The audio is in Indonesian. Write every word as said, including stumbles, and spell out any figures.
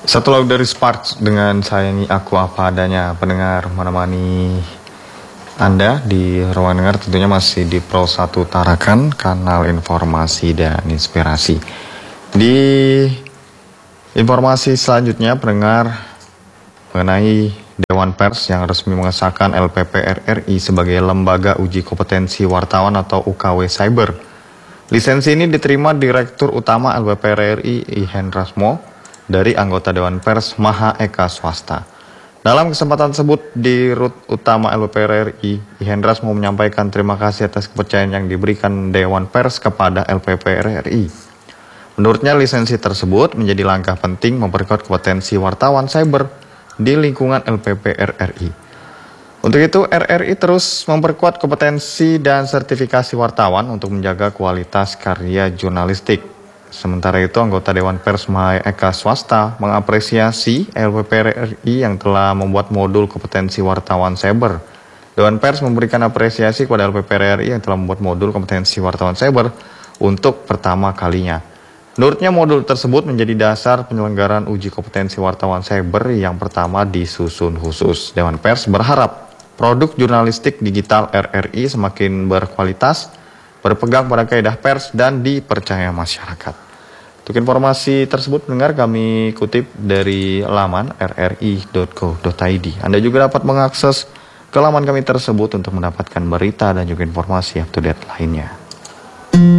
Satu lagu dari Sparks dengan Sayangi Aku Apa Adanya. Pendengar menemani Anda di ruang dengar tentunya masih di Pro satu Tarakan, kanal informasi dan inspirasi. Di informasi selanjutnya, pendengar, mengenai Dewan Pers yang resmi mengesahkan L P P R R I sebagai lembaga uji kompetensi wartawan atau U K W Cyber. Lisensi ini diterima Direktur Utama L P P R R I I Hendrasmo dari anggota Dewan Pers Maha Eka Swasta. Dalam kesempatan tersebut, Dirut Utama L P P R R I I Hendrasmo menyampaikan terima kasih atas kepercayaan yang diberikan Dewan Pers kepada L P P R R I. Menurutnya, lisensi tersebut menjadi langkah penting memperkuat kompetensi wartawan cyber di lingkungan L P P R R I. Untuk itu, R R I terus memperkuat kompetensi dan sertifikasi wartawan untuk menjaga kualitas karya jurnalistik. Sementara itu, anggota Dewan Pers Maha Eka Swasta mengapresiasi L P P R R I yang telah membuat modul kompetensi wartawan cyber. Dewan Pers memberikan apresiasi kepada L P P R R I yang telah membuat modul kompetensi wartawan cyber untuk pertama kalinya. Menurutnya, modul tersebut menjadi dasar penyelenggaraan uji kompetensi wartawan cyber yang pertama disusun khusus. Dewan Pers berharap produk jurnalistik digital R R I semakin berkualitas, berpegang pada kaidah pers, dan dipercaya masyarakat. Untuk informasi tersebut, pendengar, kami kutip dari laman r r i dot go dot i d. Anda juga dapat mengakses ke laman kami tersebut untuk mendapatkan berita dan juga informasi up to date lainnya.